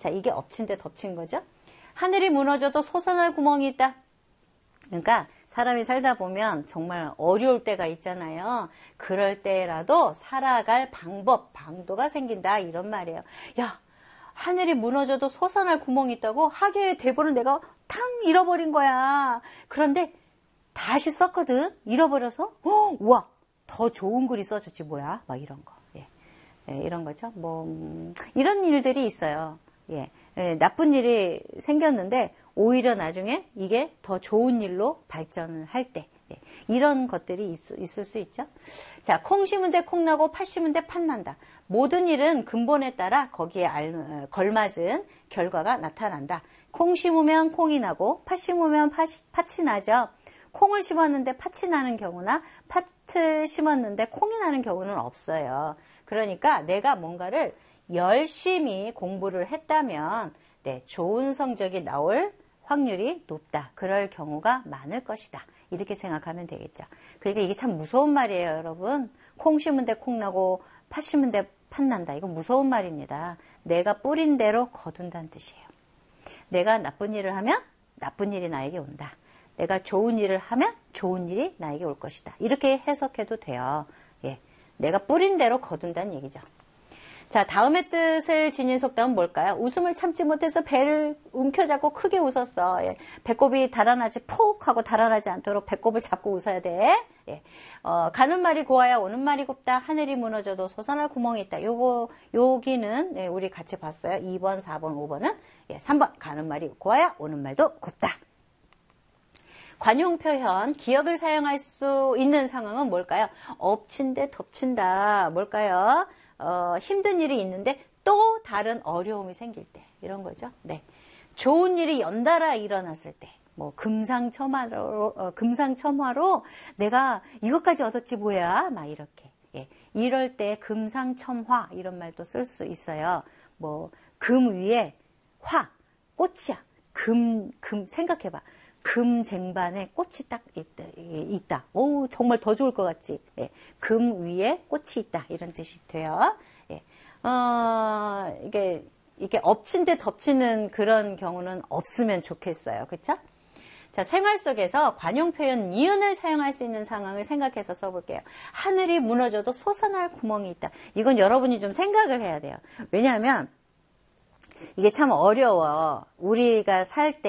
자, 이게 엎친 데 덮친 거죠. 하늘이 무너져도 솟아날 구멍이 있다. 그러니까 사람이 살다 보면 정말 어려울 때가 있잖아요. 그럴 때라도 살아갈 방법, 방도가 생긴다. 이런 말이에요. 야, 하늘이 무너져도 솟아날 구멍이 있다고? 하계의 대본을 내가 탕 잃어버린 거야. 그런데 다시 썼거든. 잃어버려서 우와, 더 좋은 글이 써졌지 뭐야. 막 이런 거. 예. 예, 이런 거죠. 뭐 이런 일들이 있어요. 예. 예, 나쁜 일이 생겼는데 오히려 나중에 이게 더 좋은 일로 발전을 할 때, 예, 이런 것들이 있을 수 있죠. 자, 콩 심은 데 콩 나고 팥 심은 데 팥 난다. 모든 일은 근본에 따라 거기에 걸맞은 결과가 나타난다. 콩 심으면 콩이 나고 팥 심으면 팥이 나죠. 콩을 심었는데 팥이 나는 경우나 팥을 심었는데 콩이 나는 경우는 없어요. 그러니까 내가 뭔가를 열심히 공부를 했다면 네, 좋은 성적이 나올 확률이 높다. 그럴 경우가 많을 것이다. 이렇게 생각하면 되겠죠. 그러니까 이게 참 무서운 말이에요, 여러분. 콩 심은 데 콩 나고 팥 심은 데 팥 난다. 이건 무서운 말입니다. 내가 뿌린 대로 거둔다는 뜻이에요. 내가 나쁜 일을 하면 나쁜 일이 나에게 온다. 내가 좋은 일을 하면 좋은 일이 나에게 올 것이다. 이렇게 해석해도 돼요. 예, 내가 뿌린 대로 거둔다는 얘기죠. 자, 다음의 뜻을 지닌 속담은 뭘까요? 웃음을 참지 못해서 배를 움켜잡고 크게 웃었어. 예, 배꼽이 달아나지 폭 하고 달아나지 않도록 배꼽을 잡고 웃어야 돼. 예, 가는 말이 고와야 오는 말이 곱다. 하늘이 무너져도 솟아날 구멍이 있다. 여기는 예, 우리 같이 봤어요. 2번, 4번, 5번은 예, 3번 가는 말이 고와야 오는 말도 곱다. 관용 표현, 기억을 사용할 수 있는 상황은 뭘까요? 엎친 데 덮친다. 뭘까요? 힘든 일이 있는데 또 다른 어려움이 생길 때 이런 거죠. 네, 좋은 일이 연달아 일어났을 때, 뭐 금상첨화로 내가 이것까지 얻었지 뭐야, 막 이렇게. 예, 이럴 때 금상첨화 이런 말도 쓸 수 있어요. 뭐 금 위에 화, 꽃이야. 금 생각해봐. 금 쟁반에 꽃이 딱 있다. 오, 정말 더 좋을 것 같지? 예, 금 위에 꽃이 있다. 이런 뜻이 돼요. 예, 이게 엎친 데 덮치는 그런 경우는 없으면 좋겠어요. 그쵸? 자, 생활 속에서 관용 표현 니은을 사용할 수 있는 상황을 생각해서 써볼게요. 하늘이 무너져도 솟아날 구멍이 있다. 이건 여러분이 좀 생각을 해야 돼요. 왜냐하면 이게 참 어려워. 우리가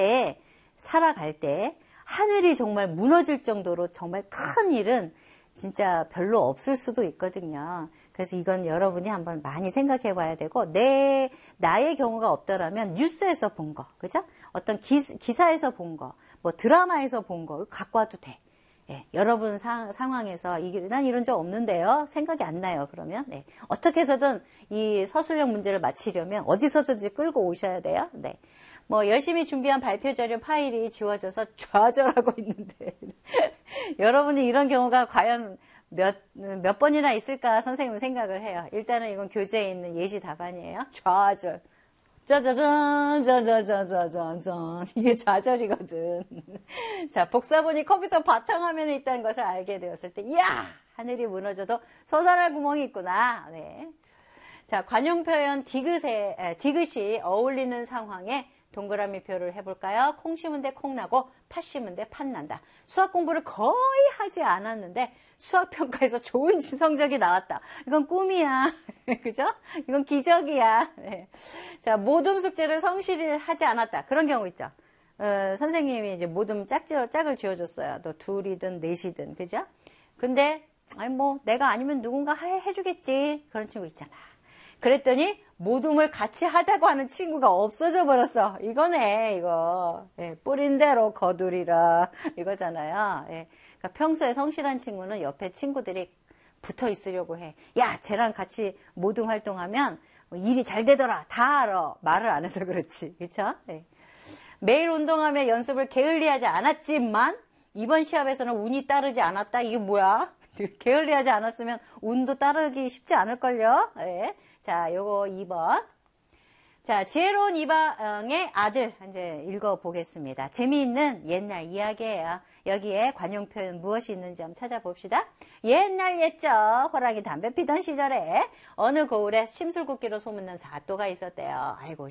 살아갈 때 하늘이 정말 무너질 정도로 정말 큰 일은 진짜 별로 없을 수도 있거든요. 그래서 이건 여러분이 한번 많이 생각해 봐야 되고, 나의 경우가 없더라면 뉴스에서 본 거, 그죠? 어떤 기사에서 본 거, 뭐 드라마에서 본 거 갖고 와도 돼. 예, 여러분 상황에서 난 이런 적 없는데요. 생각이 안 나요. 그러면 네, 어떻게 해서든 이 서술형 문제를 마치려면 어디서든지 끌고 오셔야 돼요. 네. 뭐 열심히 준비한 발표 자료 파일이 지워져서 좌절하고 있는데 여러분이 이런 경우가 과연 몇 번이나 있을까 선생님은 생각을 해요. 일단은 이건 교재에 있는 예시 답안이에요. 좌절. 짜자잔, 짜자자자잔. 이게 좌절이거든. 자, 복사본이 컴퓨터 바탕화면에 있다는 것을 알게 되었을 때, 이야! 하늘이 무너져도 솟아날 구멍이 있구나. 네. 자, 관용 표현 디귿이 어울리는 상황에 동그라미 표를 해볼까요? 콩 심은 데 콩 나고 팥 심은 데 팥 난다. 수학 공부를 거의 하지 않았는데 수학평가에서 좋은 성적이 나왔다. 이건 꿈이야. 그죠? 이건 기적이야. 네. 자, 모둠 숙제를 성실히 하지 않았다. 그런 경우 있죠. 선생님이 이제 모둠 짝을 지어줬어요. 너 둘이든 넷이든. 그죠? 근데, 내가 아니면 누군가 해주겠지. 그런 친구 있잖아. 그랬더니 모둠을 같이 하자고 하는 친구가 없어져 버렸어. 이거네, 이거. 예, 뿌린 대로 거두리라. 이거잖아요. 예, 그러니까 평소에 성실한 친구는 옆에 친구들이 붙어 있으려고 해. 야, 쟤랑 같이 모둠 활동하면 일이 잘 되더라. 다 알아. 말을 안 해서 그렇지. 그쵸? 예. 매일 운동하며 연습을 게을리하지 않았지만 이번 시합에서는 운이 따르지 않았다. 이게 뭐야? 게을리하지 않았으면 운도 따르기 쉽지 않을걸요? 예. 자, 요거 2번. 자, 지혜로운 이방의 아들 이제 읽어보겠습니다. 재미있는 옛날 이야기예요. 여기에 관용 표현 무엇이 있는지 한번 찾아봅시다. 옛날 옛적 호랑이 담배 피던 시절에 어느 고을에 심술궂기로 소문난 사또가 있었대요. 아이고,